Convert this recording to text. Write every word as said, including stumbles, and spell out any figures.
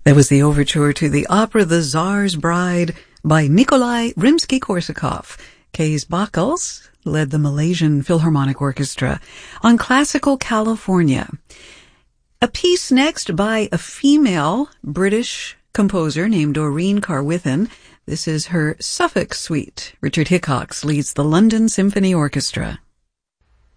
That was the overture to the opera The Tsar's Bride by Nikolai Rimsky-Korsakov. Cees Bakkels led the Malaysian Philharmonic Orchestra on Classical California. A piece next by a female British composer named Doreen Carwithen. This is her Suffolk Suite. Richard Hickox leads the London Symphony Orchestra.